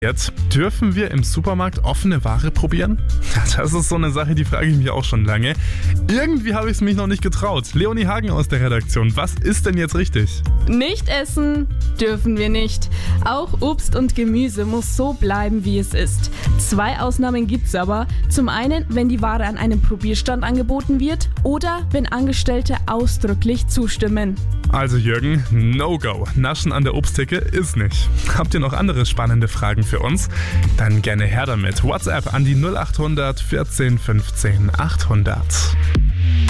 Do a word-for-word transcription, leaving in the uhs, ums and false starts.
Jetzt, dürfen wir im Supermarkt offene Ware probieren? Das ist so eine Sache, die frage ich mich auch schon lange. Irgendwie habe ich es mich noch nicht getraut. Leonie Hagen aus der Redaktion, was ist denn jetzt richtig? Nicht essen dürfen wir nicht. Auch Obst und Gemüse muss so bleiben, wie es ist. Zwei Ausnahmen gibt's aber. Zum einen, wenn die Ware an einem Probierstand angeboten wird oder wenn Angestellte ausdrücklich zustimmen. Also Jürgen, no go. Naschen an der Obsttheke ist nicht. Habt ihr noch andere spannende Fragen für uns? Dann gerne her damit. WhatsApp an die null acht hundert vierzehn fünfzehn achthundert.